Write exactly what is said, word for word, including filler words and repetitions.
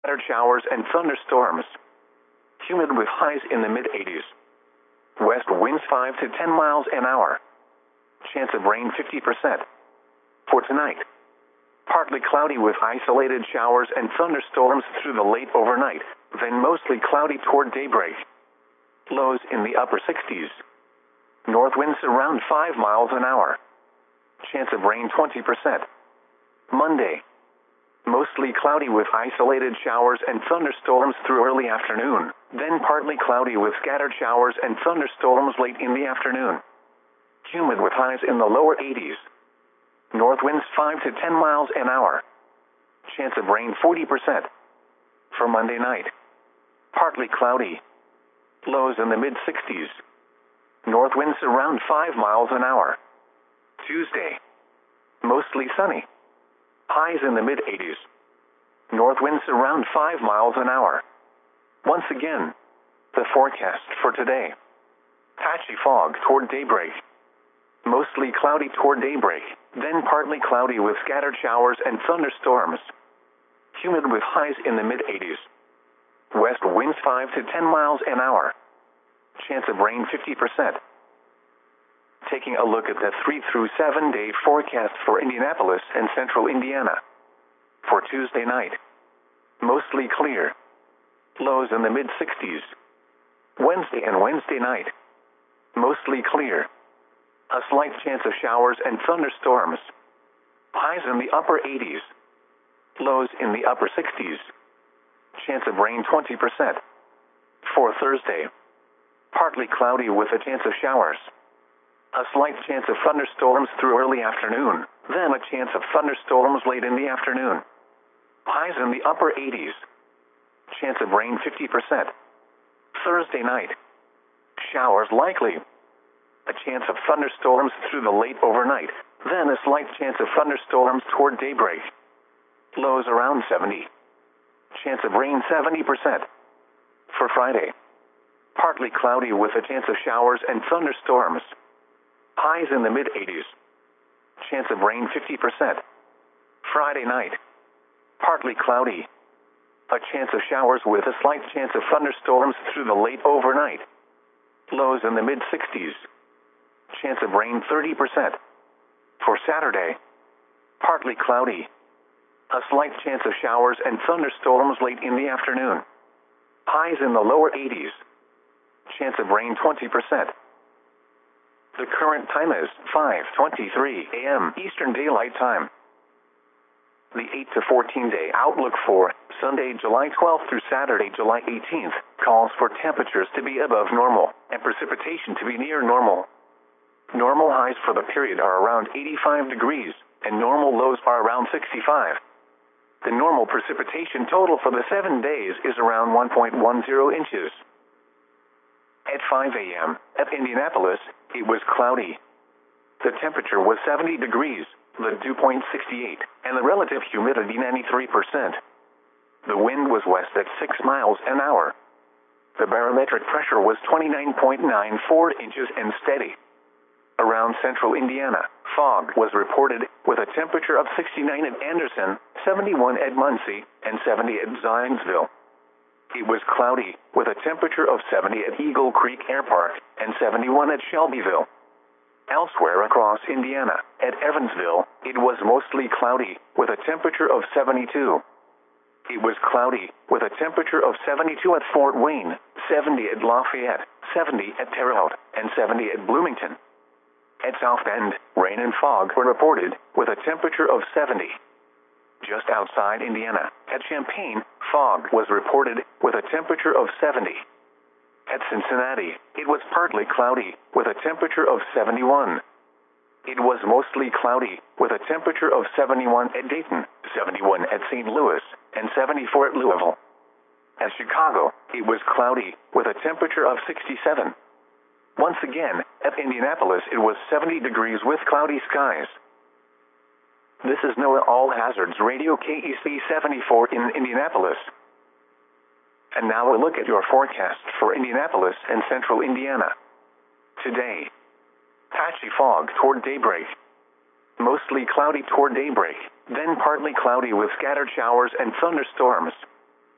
Scattered showers and thunderstorms. Humid with highs in the mid eighties. West winds five to ten miles an hour. Chance of rain fifty percent. For tonight, partly cloudy with isolated showers and thunderstorms through the late overnight, then mostly cloudy toward daybreak. Lows in the upper sixties. North winds around five miles an hour. Chance of rain twenty percent. Monday, mostly cloudy with isolated showers and thunderstorms through early afternoon, then partly cloudy with scattered showers and thunderstorms late in the afternoon. Humid with highs in the lower eighties. North winds five to ten miles an hour. Chance of rain forty percent. For Monday night, partly cloudy. Lows in the mid sixties. North winds around five miles an hour. Tuesday, mostly sunny. Highs in the mid eighties. North winds around five miles an hour. Once again, the forecast for today. Patchy fog toward daybreak. Mostly cloudy toward daybreak, then partly cloudy with scattered showers and thunderstorms. Humid with highs in the mid eighties. West winds five to ten miles an hour. Chance of rain fifty percent. Taking a look at the three through seven day forecast for Indianapolis and central Indiana. For Tuesday night, mostly clear. Lows in the mid sixties. Wednesday and Wednesday night, mostly clear. A slight chance of showers and thunderstorms. Highs in the upper eighties. Lows in the upper sixties. Chance of rain twenty percent. For Thursday, partly cloudy with a chance of showers. A slight chance of thunderstorms through early afternoon, then a chance of thunderstorms late in the afternoon. Highs in the upper eighties. Chance of rain fifty percent. Thursday night, showers likely. A chance of thunderstorms through the late overnight, then a slight chance of thunderstorms toward daybreak. Lows around seventy. Chance of rain seventy percent. For Friday, partly cloudy with a chance of showers and thunderstorms. Highs in the mid eighties. Chance of rain fifty percent. Friday night, partly cloudy. A chance of showers with a slight chance of thunderstorms through the late overnight. Lows in the mid sixties. Chance of rain thirty percent. For Saturday, partly cloudy. A slight chance of showers and thunderstorms late in the afternoon. Highs in the lower eighties. Chance of rain twenty percent. The current time is five twenty-three a m Eastern Daylight Time. The eight to fourteen day outlook for Sunday, July twelfth through Saturday, July eighteenth, calls for temperatures to be above normal and precipitation to be near normal. Normal highs for the period are around eighty-five degrees, and normal lows are around sixty-five. The normal precipitation total for the seven days is around one point one zero inches. At five a m at Indianapolis, it was cloudy. The temperature was seventy degrees, the dew point sixty-eight, and the relative humidity ninety-three percent. The wind was west at six miles an hour. The barometric pressure was twenty-nine point nine four inches and steady. Around central Indiana, fog was reported with a temperature of sixty-nine at Anderson, seventy-one at Muncie, and seventy at Zionsville. It was cloudy with a temperature of seventy at Eagle Creek Air Park and seventy-one at Shelbyville. Elsewhere across Indiana, at Evansville, it was mostly cloudy with a temperature of seventy-two. It was cloudy with a temperature of seventy-two at Fort Wayne, seventy at Lafayette, seventy at Terre Haute, and seventy at Bloomington. At South Bend, rain and fog were reported with a temperature of seventy. Just outside Indiana, at Champaign, fog was reported with a temperature of seventy. At Cincinnati, it was partly cloudy with a temperature of seventy-one. It was mostly cloudy with a temperature of seventy-one at Dayton, seventy-one at Saint Louis, and seventy-four at Louisville. At Chicago, it was cloudy with a temperature of sixty-seven. Once again, at Indianapolis it was seventy degrees with cloudy skies. This is NOAA All Hazards Radio K E C seventy-four in Indianapolis. And now we'll look at your forecast for Indianapolis and central Indiana. Today, patchy fog toward daybreak. Mostly cloudy toward daybreak, then partly cloudy with scattered showers and thunderstorms.